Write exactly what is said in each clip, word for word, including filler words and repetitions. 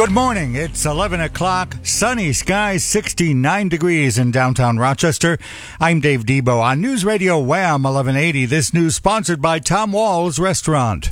Good morning. It's eleven o'clock. Sunny skies, sixty-nine degrees in downtown Rochester. I'm Dave Debo on News Radio Wham eleven eighty. This news sponsored by Tom Wall's Restaurant.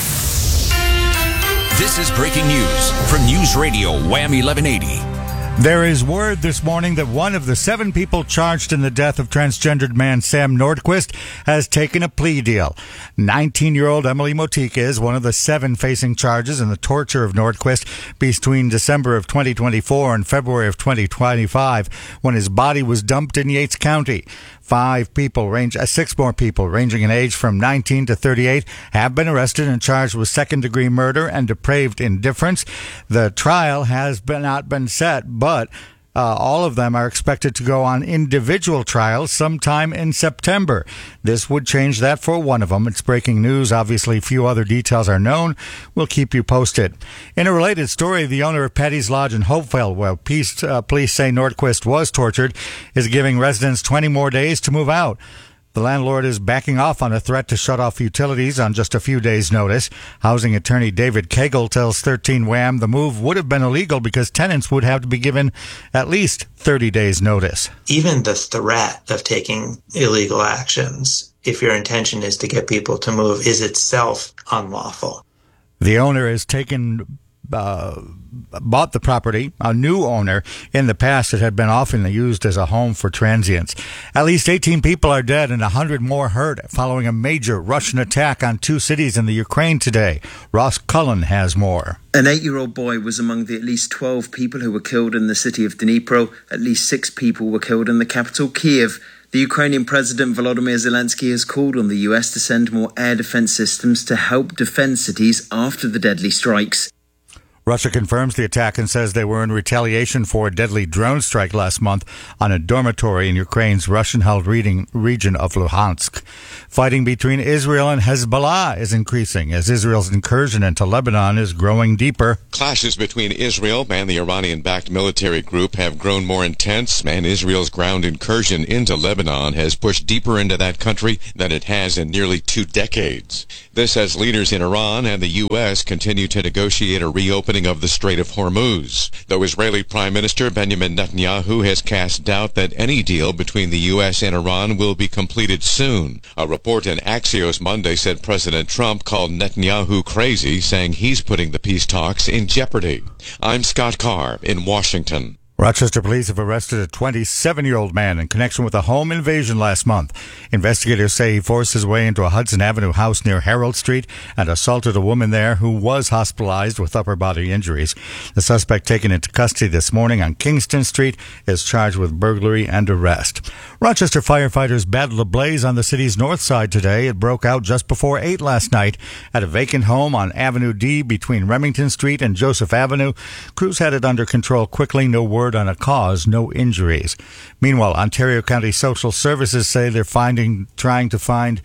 This is breaking news from News Radio Wham eleven eighty. There is word this morning that one of the seven people charged in the death of transgendered man Sam Nordquist has taken a plea deal. nineteen-year-old Emily Motika is one of the seven facing charges in the torture of Nordquist between December of twenty twenty-four and February of twenty twenty-five, when his body was dumped in Yates County. Five people, range, uh, six more people ranging in age from nineteen to thirty-eight have been arrested and charged with second-degree murder and depraved indifference. The trial has been, not been set, but uh, all of them are expected to go on individual trials sometime in September. This would change that for one of them. It's breaking news. Obviously, few other details are known. We'll keep you posted. In a related story, the owner of Patty's Lodge in Hopeville, where police, uh, police say Nordquist was tortured, is giving residents twenty more days to move out. The landlord is backing off on a threat to shut off utilities on just a few days' notice. Housing attorney David Cagle tells thirteen Wham the move would have been illegal because tenants would have to be given at least thirty days' notice. Even the threat of taking illegal actions, if your intention is to get people to move, is itself unlawful. The owner has taken... Uh, bought the property, a new owner. In the past, it had been often used as a home for transients. At least eighteen people are dead and one hundred more hurt following a major Russian attack on two cities in the Ukraine today. Ross Cullen has more. An eight-year-old boy was among the at least twelve people who were killed in the city of Dnipro. At least six people were killed in the capital, Kiev. The Ukrainian President Volodymyr Zelensky has called on the U S to send more air defense systems to help defend cities after the deadly strikes. Russia confirms the attack and says they were in retaliation for a deadly drone strike last month on a dormitory in Ukraine's Russian-held region of Luhansk. Fighting between Israel and Hezbollah is increasing as Israel's incursion into Lebanon is growing deeper. Clashes between Israel and the Iranian-backed military group have grown more intense, and Israel's ground incursion into Lebanon has pushed deeper into that country than it has in nearly two decades. This as leaders in Iran and the U S continue to negotiate a reopening of the Strait of Hormuz, though Israeli Prime Minister Benjamin Netanyahu has cast doubt that any deal between the U S and Iran will be completed soon. A report in Axios Monday said President Trump called Netanyahu crazy, saying he's putting the peace talks in jeopardy. I'm Scott Carr in Washington. Rochester police have arrested a twenty-seven-year-old man in connection with a home invasion last month. Investigators say he forced his way into a Hudson Avenue house near Harold Street and assaulted a woman there who was hospitalized with upper body injuries. The suspect taken into custody this morning on Kingston Street is charged with burglary and arrest. Rochester firefighters battled a blaze on the city's north side today. It broke out just before eight last night at a vacant home on Avenue D between Remington Street and Joseph Avenue. Crews had it under control quickly. No word on a cause, no injuries. Meanwhile, Ontario County Social Services say they're finding, trying to find,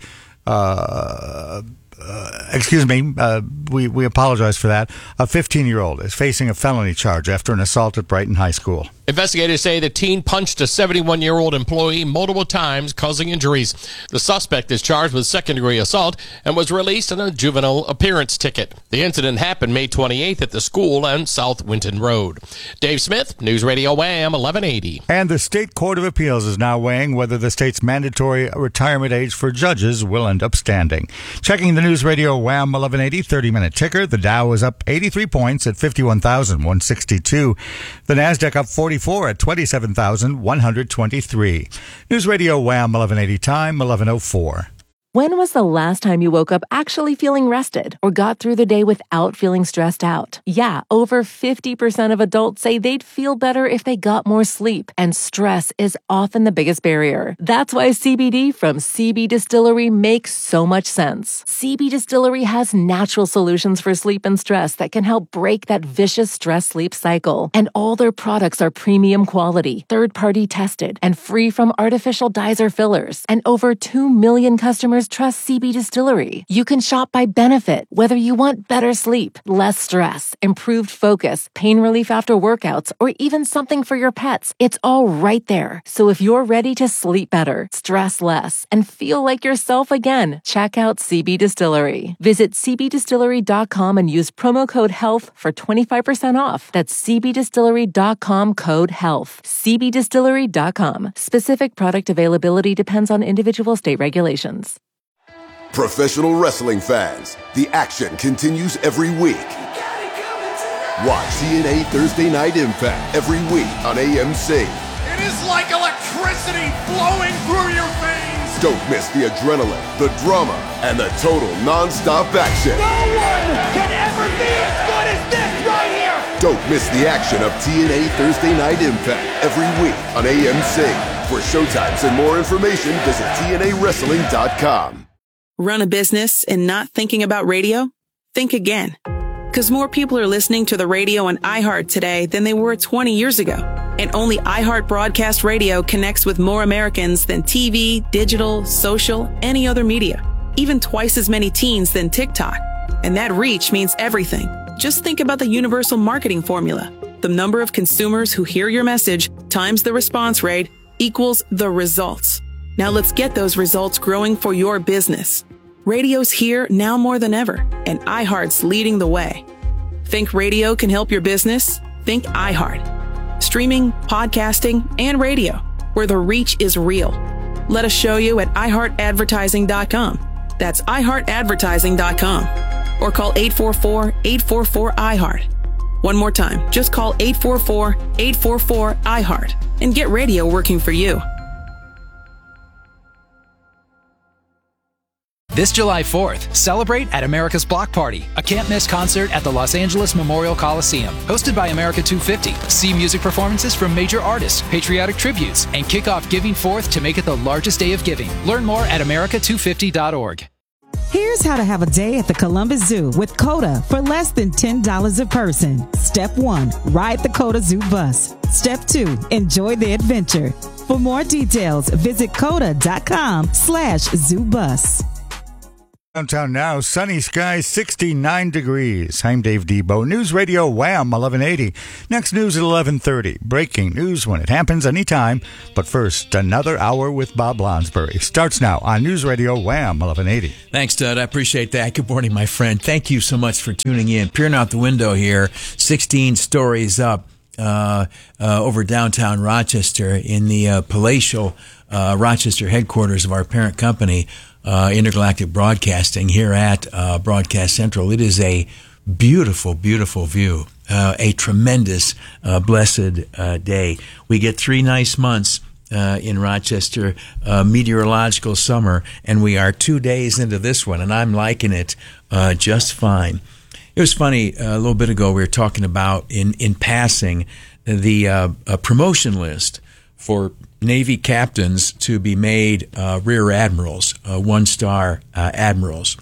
uh, uh, excuse me, uh, we, we apologize for that. A fifteen-year-old is facing a felony charge after an assault at Brighton High School. Investigators say the teen punched a seventy-one-year-old employee multiple times, causing injuries. The suspect is charged with second-degree assault and was released on a juvenile appearance ticket. The incident happened May twenty-eighth at the school on South Winton Road. Dave Smith, News Radio Wham eleven eighty. And the State Court of Appeals is now weighing whether the state's mandatory retirement age for judges will end up standing. Checking the News Radio Wham eleven eighty thirty-minute ticker, the Dow is up eighty-three points at fifty-one thousand one hundred sixty-two. The Nasdaq up forty at twenty-seven thousand one hundred twenty-three. News Radio Wham eleven eighty time, eleven oh four. When was the last time you woke up actually feeling rested or got through the day without feeling stressed out? Yeah, over fifty percent of adults say they'd feel better if they got more sleep, and stress is often the biggest barrier. That's why C B D from C B Distillery makes so much sense. C B Distillery has natural solutions for sleep and stress that can help break that vicious stress-sleep cycle. And all their products are premium quality, third-party tested, and free from artificial dyes or fillers. And over two million customers customers trust C B Distillery. You can shop by benefit, whether you want better sleep, less stress, improved focus, pain relief after workouts, or even something for your pets. It's all right there. So if you're ready to sleep better, stress less, and feel like yourself again, check out C B Distillery. Visit c b distillery dot com and use promo code HEALTH for twenty-five percent off. That's c b distillery dot com code HEALTH. c b distillery dot com. Specific product availability depends on individual state regulations. Professional wrestling fans, the action continues every week. Watch T N A Thursday Night Impact every week on A M C. It is like electricity flowing through your veins. Don't miss the adrenaline, the drama, and the total non-stop action. No one can ever be as good as this right here. Don't miss the action of T N A Thursday Night Impact every week on A M C. For showtimes and more information, visit T N A wrestling dot com. Run a business and not thinking about radio? Think again. Because more people are listening to the radio on iHeart today than they were twenty years ago. And only iHeart Broadcast Radio connects with more Americans than T V, digital, social, any other media. Even twice as many teens than TikTok. And that reach means everything. Just think about the universal marketing formula. The number of consumers who hear your message times the response rate equals the results. Now let's get those results growing for your business. Radio's here now more than ever, and iHeart's leading the way. Think radio can help your business? Think iHeart. Streaming, podcasting, and radio, where the reach is real. Let us show you at i heart advertising dot com. That's i heart advertising dot com. Or call eight four four, eight four four, I heart. One more time, just call eight four four, eight four four, I heart and get radio working for you. This July fourth, celebrate at America's Block Party, a can't-miss concert at the Los Angeles Memorial Coliseum. Hosted by America two fifty. See music performances from major artists, patriotic tributes, and kick off Giving Forth to make it the largest day of giving. Learn more at america two fifty dot org. Here's how to have a day at the Columbus Zoo with COTA for less than ten dollars a person. Step one, ride the COTA Zoo bus. Step two, enjoy the adventure. For more details, visit coda dot com slash zoo bus. Downtown now, sunny skies, sixty-nine degrees. I'm Dave Debo. News Radio Wham eleven eighty. Next news at eleven thirty. Breaking news when it happens anytime. But first, another hour with Bob Lonsbury. Starts now on News Radio Wham eleven eighty. Thanks, Dud. I appreciate that. Good morning, my friend. Thank you so much for tuning in. Peering out the window here, sixteen stories up uh, uh, over downtown Rochester in the uh, palatial uh, Rochester headquarters of our parent company, Uh, Intergalactic Broadcasting, here at uh, Broadcast Central. It is a beautiful, beautiful view, uh, a tremendous, uh, blessed uh, day. We get three nice months uh, in Rochester, uh, meteorological summer, and we are two days into this one, and I'm liking it uh, just fine. It was funny, uh, a little bit ago we were talking about, in, in passing, the uh, uh, promotion list for Navy captains to be made uh, rear admirals, uh, one-star uh, admirals.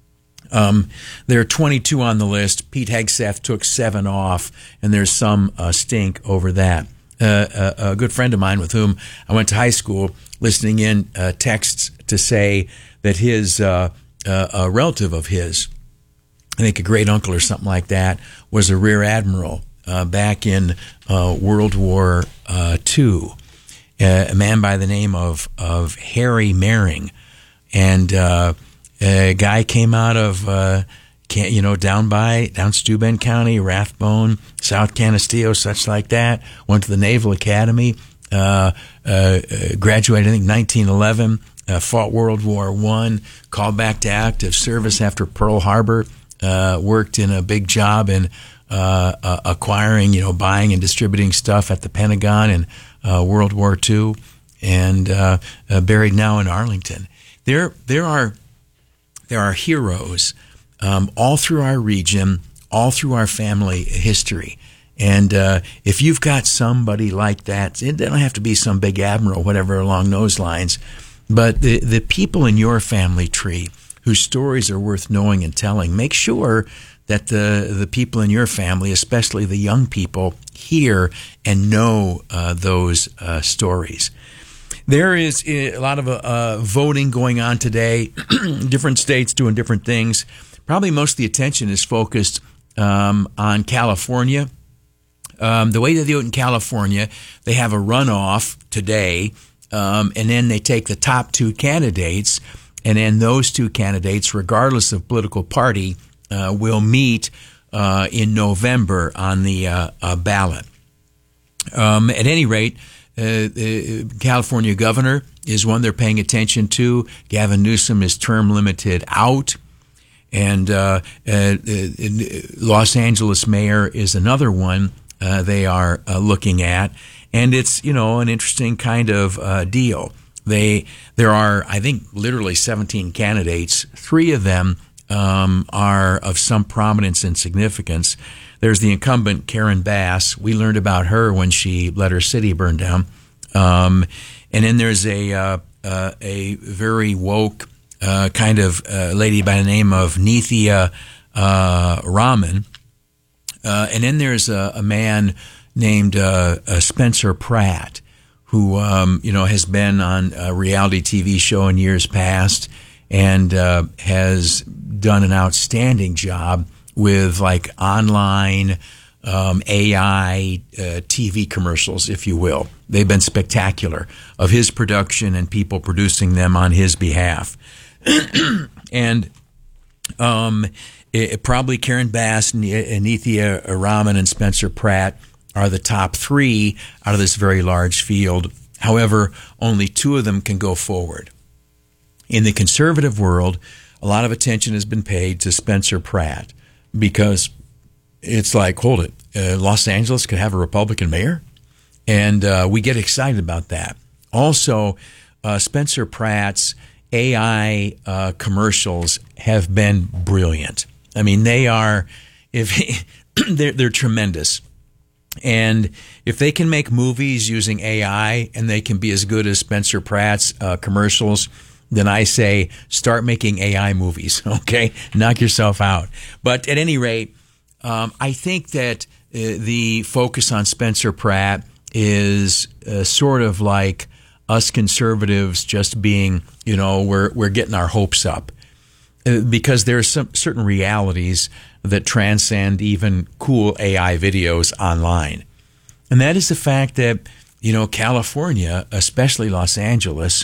Um, there are twenty-two on the list. Pete Hegseth took seven off, and there's some uh, stink over that. Uh, a, a good friend of mine with whom I went to high school, listening in uh, texts to say that his uh, uh, a relative of his, I think a great uncle or something like that, was a rear admiral uh, back in uh, World War uh, Two. Uh, a man by the name of, of Harry Mering. And uh, a guy came out of, uh, can, you know, down by, down Steuben County, Rathbone, South Canisteo, such like that. Went to the Naval Academy, uh, uh, graduated, I think, nineteen eleven, uh, fought World War One, called back to active service after Pearl Harbor, uh, worked in a big job in uh, uh, acquiring, you know, buying and distributing stuff at the Pentagon and Uh, World War Two, and uh, uh, buried now in Arlington. There, there are, there are heroes um, all through our region, all through our family history. And uh, if you've got somebody like that, it doesn't have to be some big admiral, whatever along those lines, but the the people in your family tree whose stories are worth knowing and telling, make sure that the the people in your family, especially the young people, hear and know uh, those uh, stories. There is a lot of uh, voting going on today. Different states doing different things. Probably most of the attention is focused um, on California. Um, the way they do it in California, they have a runoff today, um, and then they take the top two candidates, and then those two candidates, regardless of political party, uh, will meet uh, in November on the uh, uh, ballot. Um, at any rate, Uh, the California governor is one they're paying attention to. Gavin Newsom is term limited out. And uh, uh, Los Angeles mayor is another one uh, they are uh, looking at. And it's, you know, an interesting kind of uh, deal. They There are, I think, literally seventeen candidates. Three of them um, are of some prominence and significance. There's the incumbent, Karen Bass. We learned about her when she let her city burn down. Um, and then there's a uh, uh, a very woke uh, kind of uh, lady by the name of Nithya uh, Raman. Uh, and then there's a, a man named uh, uh, Spencer Pratt, who um, you know has been on a reality T V show in years past and uh, has done an outstanding job with like online um, A I uh, T V commercials, if you will. They've been spectacular, of his production and people producing them on his behalf. And um, it, probably Karen Bass, Nithya Raman, and Spencer Pratt are the top three out of this very large field. However, only two of them can go forward. In the conservative world, a lot of attention has been paid to Spencer Pratt, because it's like, hold it, uh, Los Angeles could have a Republican mayor? And uh, we get excited about that. Also, uh, Spencer Pratt's A I uh, commercials have been brilliant. I mean, they are, if they're, they're tremendous. And if they can make movies using A I and they can be as good as Spencer Pratt's uh, commercials, then I say start making A I movies, okay? Knock yourself out. But at any rate, um, I think that uh, the focus on Spencer Pratt is uh, sort of like us conservatives just being, you know, we're we're getting our hopes up. Uh, because there are some certain realities that transcend even cool A I videos online. And that is the fact that, you know, California, especially Los Angeles,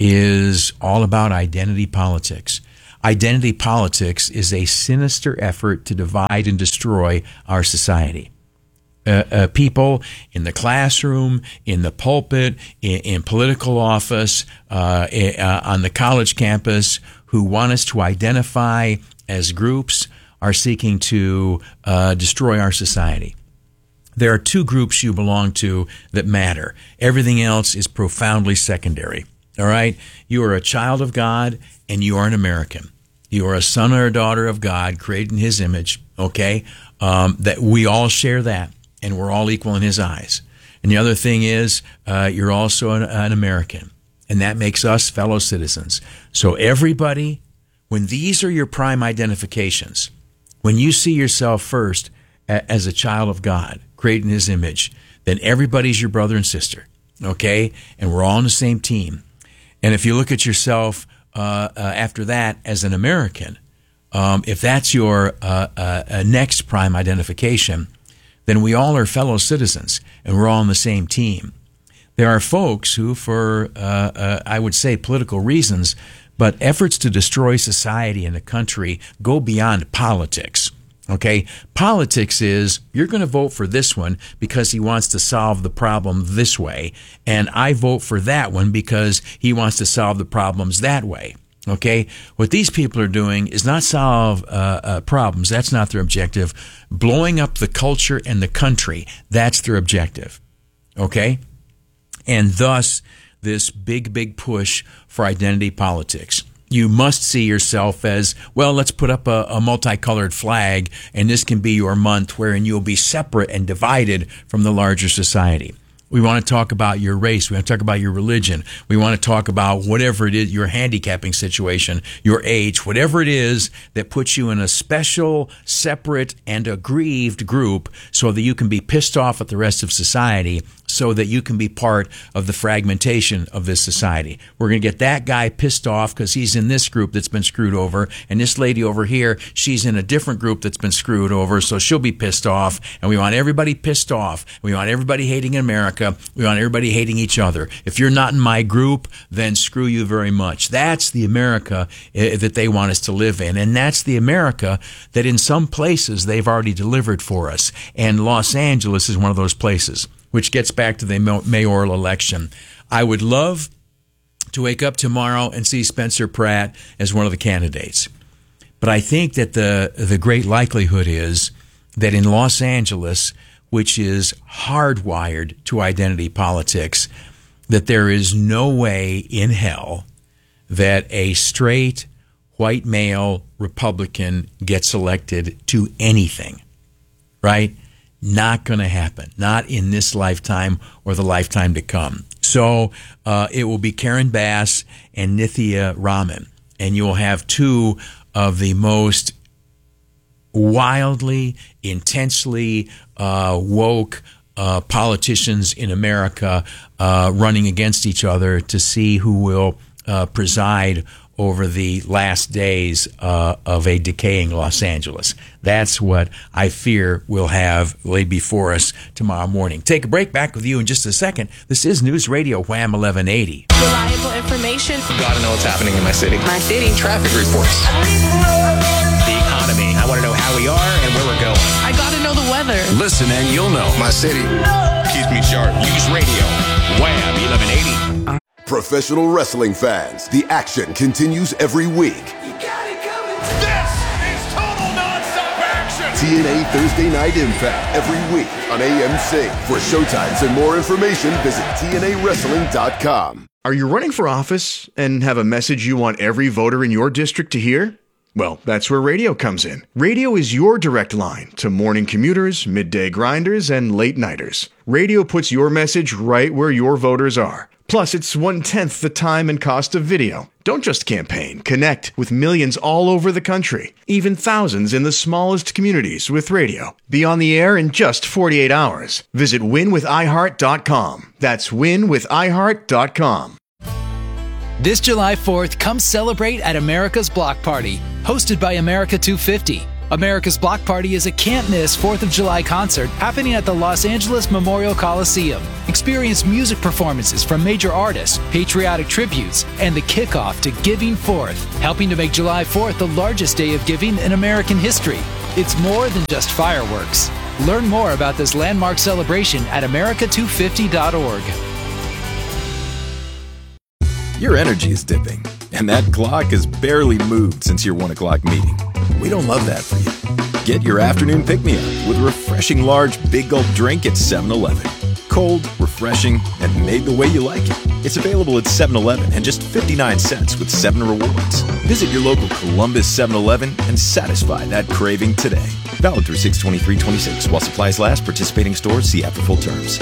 is all about identity politics. Identity politics is a sinister effort to divide and destroy our society. Uh, uh, people in the classroom, in the pulpit, in, in political office, uh, uh, on the college campus, who want us to identify as groups are seeking to uh, destroy our society. There are two groups you belong to that matter. Everything else is profoundly secondary. All right? You are a child of God, and you are an American. You are a son or a daughter of God, created in His image, okay? Um, that we all share that, and we're all equal in His eyes. And the other thing is, uh, you're also an, an American, and that makes us fellow citizens. So everybody, when these are your prime identifications, when you see yourself first a, as a child of God, created in His image, then everybody's your brother and sister, okay? And we're all on the same team. And if you look at yourself uh, uh, after that as an American, um, if that's your uh, uh, next prime identification, then we all are fellow citizens, and we're all on the same team. There are folks who, for, uh, uh, I would say, political reasons, but efforts to destroy society and the country go beyond politics. Okay? Politics is, you're going to vote for this one because he wants to solve the problem this way, and I vote for that one because he wants to solve the problems that way. Okay? What these people are doing is not solve uh, uh, problems. That's not their objective. Blowing up the culture and the country, that's their objective. Okay? And thus, this big, big push for identity politics. You must see yourself as, well, let's put up a, a multicolored flag, and this can be your month wherein you'll be separate and divided from the larger society. We want to talk about your race. We want to talk about your religion. We want to talk about whatever it is, your handicapping situation, your age, whatever it is that puts you in a special, separate, and aggrieved group so that you can be pissed off at the rest of society, so that you can be part of the fragmentation of this society. We're going to get that guy pissed off because he's in this group that's been screwed over, and this lady over here, she's in a different group that's been screwed over, so she'll be pissed off, and we want everybody pissed off. We want everybody hating America. We want everybody hating each other. If you're not in my group, then screw you very much. That's the America uh, that they want us to live in, and that's the America that in some places they've already delivered for us, and Los Angeles is one of those places, which gets back to the mayoral election. I would love to wake up tomorrow and see Spencer Pratt as one of the candidates. But I think that the the great likelihood is that in Los Angeles, which is hardwired to identity politics, that there is no way in hell that a straight white male Republican gets elected to anything, right? Not going to happen. Not in this lifetime or the lifetime to come. So uh, it will be Karen Bass and Nithya Raman. And you will have two of the most wildly, intensely uh, woke uh, politicians in America uh, running against each other to see who will uh, preside over the last days uh, of a decaying Los Angeles. That's what I fear we'll have laid before us tomorrow morning. Take a break. Back with you in just a second. This is News Radio Wham eleven eighty. Reliable information. Gotta know what's happening in my city. My city. Traffic reports. The economy. I want to know how we are and where we're going. I gotta know the weather. Listen and you'll know. My city. Keeps me sharp. News Radio Wham eleven eighty. Professional wrestling fans, the action continues every week. This is total non-stop action. T N A Thursday Night Impact every week on A M C. For showtimes and more information, visit T N A wrestling dot com. Are you running for office and have a message you want every voter in your district to hear? Well, that's where radio comes in. Radio is your direct line to morning commuters, midday grinders, and late nighters. Radio puts your message right where your voters are. Plus, it's one-tenth the time and cost of video. Don't just campaign. Connect with millions all over the country, even thousands in the smallest communities with radio. Be on the air in just forty-eight hours. Visit win with i heart dot com. That's win with i heart dot com. This July fourth, come celebrate at America's Block Party, hosted by America two fifty. America's Block Party is a can't-miss fourth of July concert happening at the Los Angeles Memorial Coliseum. Experience music performances from major artists, patriotic tributes, and the kickoff to Giving Forth, helping to make July fourth the largest day of giving in American history. It's more than just fireworks. Learn more about this landmark celebration at america two fifty dot org. Your energy is dipping, and that clock has barely moved since your one o'clock meeting. We don't love that for you. Get your afternoon pick-me-up with a refreshing large Big Gulp drink at seven eleven. Cold, refreshing, and made the way you like it. It's available at seven eleven and just fifty-nine cents with seven rewards. Visit your local Columbus seven eleven and satisfy that craving today. Valid through six twenty-three twenty-six. While supplies last, participating stores see after full terms.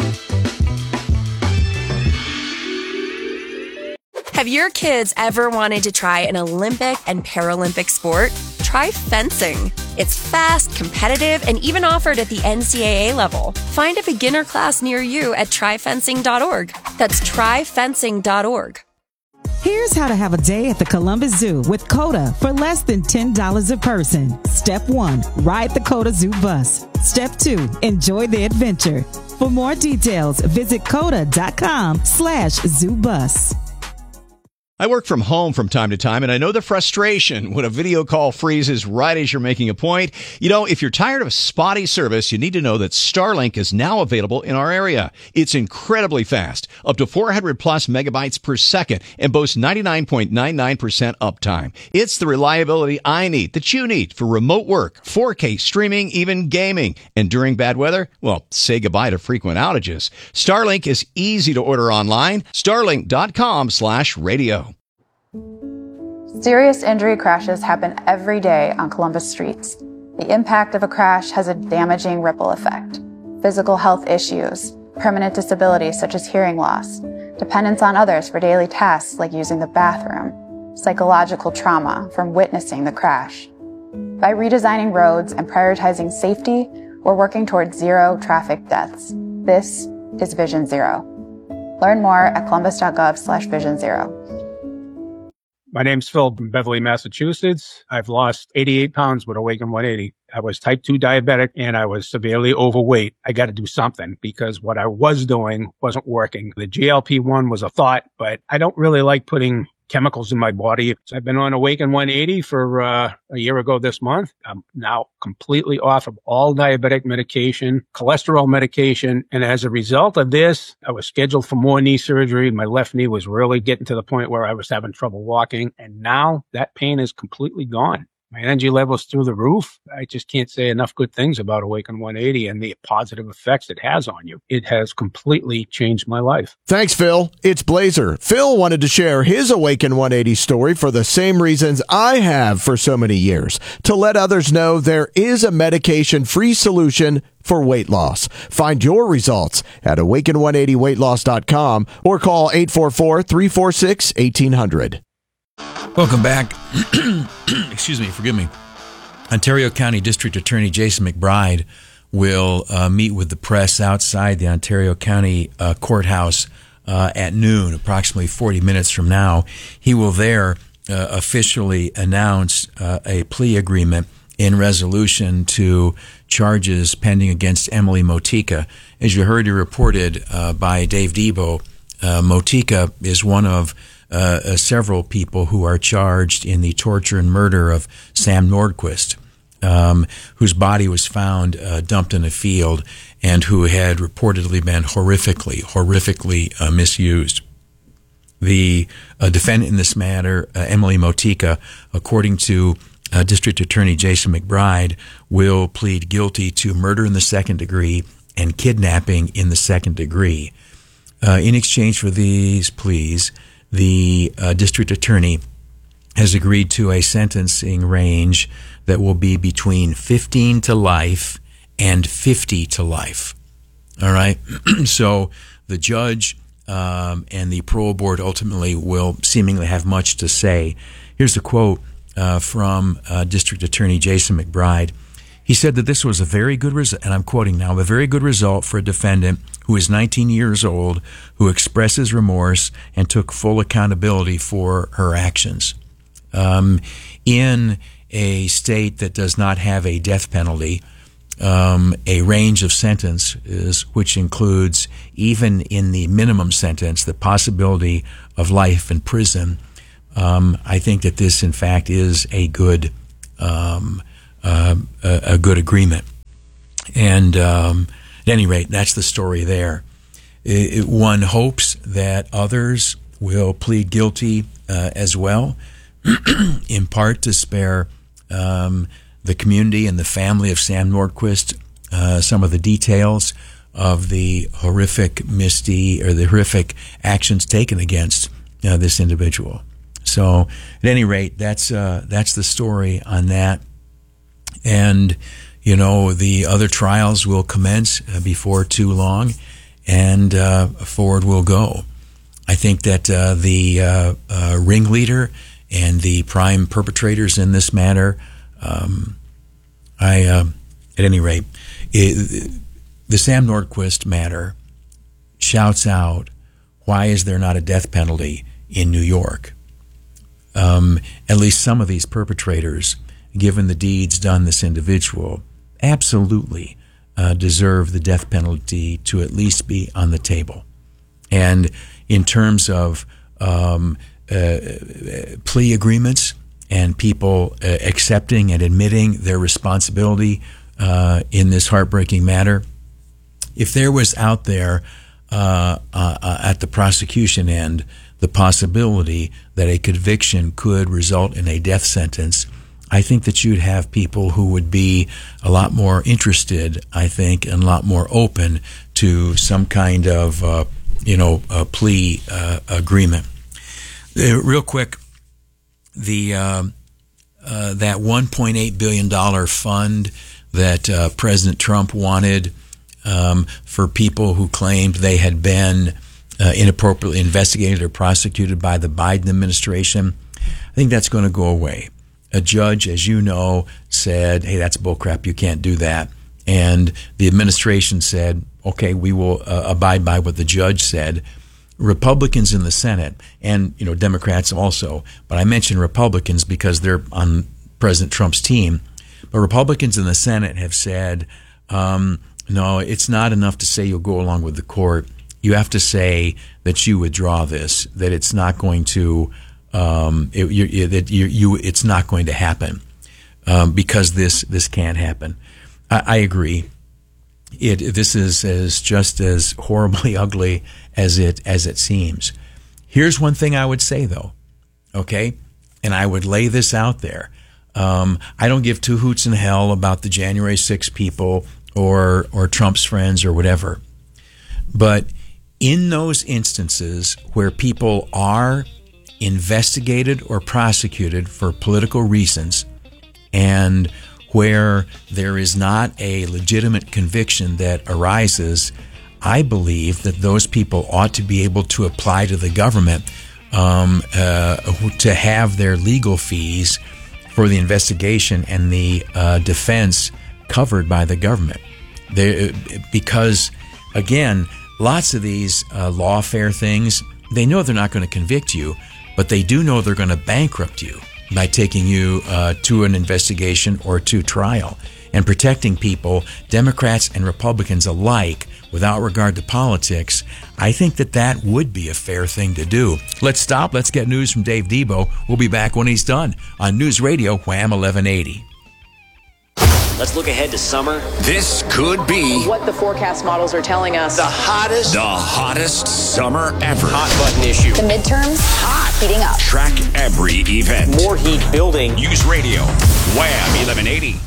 Have your kids ever wanted to try an Olympic and Paralympic sport? Try fencing. It's fast, competitive, and even offered at the N C double A level. Find a beginner class near you at try fencing dot org. That's try fencing dot org. Here's how to have a day at the Columbus Zoo with COTA for less than ten dollars a person. Step one, ride the COTA Zoo bus. Step two, enjoy the adventure. For more details, visit coda dot com slash zoo bus. I work from home from time to time, and I know the frustration when a video call freezes right as you're making a point. You know, if you're tired of spotty service, you need to know that Starlink is now available in our area. It's incredibly fast, up to four hundred plus megabytes per second, and boasts ninety-nine point nine nine percent uptime. It's the reliability I need, that you need, for remote work, four K streaming, even gaming. And during bad weather, well, say goodbye to frequent outages. Starlink is easy to order online. starlink dot com slash radio. Serious injury crashes happen every day on Columbus streets. The impact of a crash has a damaging ripple effect. Physical health issues, permanent disabilities such as hearing loss, dependence on others for daily tasks like using the bathroom, psychological trauma from witnessing the crash. By redesigning roads and prioritizing safety, we're working towards zero traffic deaths. This is Vision Zero. Learn more at columbus.gov slash vision zero. My name's Phil from Beverly, Massachusetts. I've lost eighty-eight pounds with Awaken one eighty. I was type two diabetic and I was severely overweight. I got to do something because what I was doing wasn't working. The G L P one was a thought, but I don't really like putting chemicals in my body. So I've been on Awaken one eighty for uh, a year ago this month. I'm now completely off of all diabetic medication, cholesterol medication. And as a result of this, I was scheduled for more knee surgery. My left knee was really getting to the point where I was having trouble walking. And now that pain is completely gone. My energy level's through the roof. I just can't say enough good things about Awaken one eighty and the positive effects it has on you. It has completely changed my life. Thanks, Phil. It's Blazer. Phil wanted to share his Awaken one eighty story for the same reasons I have for so many years, to let others know there is a medication-free solution for weight loss. Find your results at awaken one eighty weight loss dot com or call eight four four, three four six, one eight hundred. Welcome back. Excuse me, forgive me. Ontario County District Attorney Jason McBride will uh, meet with the press outside the Ontario County uh, Courthouse uh, at noon, approximately forty minutes from now. He will there uh, officially announce uh, a plea agreement in resolution to charges pending against Emily Motika. As you heard, you reported uh, by Dave Debo, uh, Motika is one of Uh, uh, several people who are charged in the torture and murder of Sam Nordquist, um, whose body was found uh, dumped in a field and who had reportedly been horrifically, horrifically uh, misused. The uh, defendant in this matter, uh, Emily Motika, according to uh, District Attorney Jason McBride, will plead guilty to murder in the second degree and kidnapping in the second degree. Uh, in exchange for these pleas, the uh, district attorney has agreed to a sentencing range that will be between fifteen to life and fifty to life. All right. So the judge um, and the parole board ultimately will seemingly have much to say. Here's a quote uh, from uh, District Attorney Jason McBride. He said that this was a very good result, and I'm quoting now, a very good result for a defendant who is nineteen years old, who expresses remorse and took full accountability for her actions. Um, in a state that does not have a death penalty, um, a range of sentences, which includes, even in the minimum sentence, the possibility of life in prison, um, I think that this, in fact, is a good um Uh, a, a good agreement. And um, at any rate, that's the story there. It, it, one hopes that others will plead guilty uh, as well, in part to spare um, the community and the family of Sam Nordquist uh, some of the details of the horrific misdeed or the horrific actions taken against uh, this individual. So, at any rate, that's uh, that's the story on that. And, you know, the other trials will commence uh, before too long, and uh, forward we'll go. I think that uh, the uh, uh, ringleader and the prime perpetrators in this matter, um, I, uh, at any rate, it, the Sam Nordquist matter shouts out, why is there not a death penalty in New York? Um, at least some of these perpetrators, given the deeds done this individual, absolutely uh, deserve the death penalty to at least be on the table. And in terms of um, uh, plea agreements and people uh, accepting and admitting their responsibility uh, in this heartbreaking matter, if there was out there uh, uh, at the prosecution end the possibility that a conviction could result in a death sentence, I think that you'd have people who would be a lot more interested, I think, and a lot more open to some kind of, uh, you know, a plea uh, agreement. Uh, real quick, the uh, uh, that one point eight billion dollars fund that uh, President Trump wanted um, for people who claimed they had been uh, inappropriately investigated or prosecuted by the Biden administration. I think that's going to go away. A judge, as you know, said, hey, that's bullcrap. You can't do that. And the administration said, okay, we will uh, abide by what the judge said. Republicans in the Senate, and you know Democrats also, but I mention Republicans because they're on President Trump's team. But Republicans in the Senate have said, um, no, it's not enough to say you'll go along with the court. You have to say that you withdraw this, that it's not going to, um, it, you, that you, you, it's not going to happen um, because this this can't happen. I, I agree. It this is as just as horribly ugly as it as it seems. Here's one thing I would say though, okay, and I would lay this out there. Um, I don't give two hoots in hell about the January sixth people or or Trump's friends or whatever. But in those instances where people are investigated or prosecuted for political reasons, and where there is not a legitimate conviction that arises, I believe that those people ought to be able to apply to the government um, uh, to have their legal fees for the investigation and the uh, defense covered by the government. They, because, again, lots of these uh, lawfare things, they know they're not going to convict you, but they do know they're going to bankrupt you by taking you uh, to an investigation or to trial. And protecting people, Democrats and Republicans alike, without regard to politics, I think that that would be a fair thing to do. Let's stop. Let's get news from Dave Debo. We'll be back when he's done on News Radio Wham eleven eighty. Let's look ahead to summer. This could be what the forecast models are telling us. The hottest, the hottest summer ever. Hot button issue. The midterms, hot, heating up. Track every event. More heat building. News Radio Wham eleven eighty.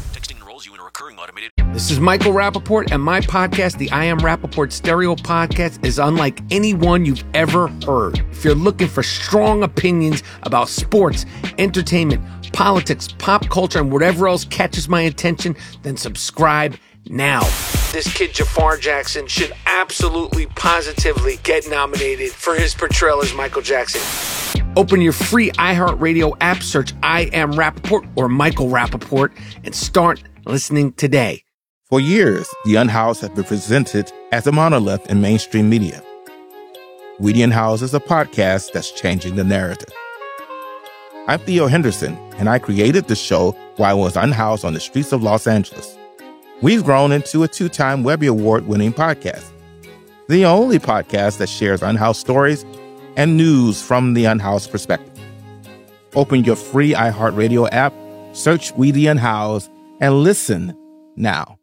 This is Michael Rappaport, and my podcast, the I Am Rappaport Stereo Podcast, is unlike any one you've ever heard. If you're looking for strong opinions about sports, entertainment, politics, pop culture, and whatever else catches my attention, then subscribe now. This kid Jafar Jackson should absolutely, positively get nominated for his portrayal as Michael Jackson. Open your free iHeartRadio app, search I Am Rappaport or Michael Rappaport, and start listening today. For years, The Unhoused has been presented as a monolith in mainstream media. We The Unhoused is a podcast that's changing the narrative. I'm Theo Henderson, and I created the show while I was unhoused on the streets of Los Angeles. We've grown into a two-time Webby Award-winning podcast, the only podcast that shares unhoused stories and news from the unhoused perspective. Open your free iHeartRadio app, search We The Unhoused, and listen now.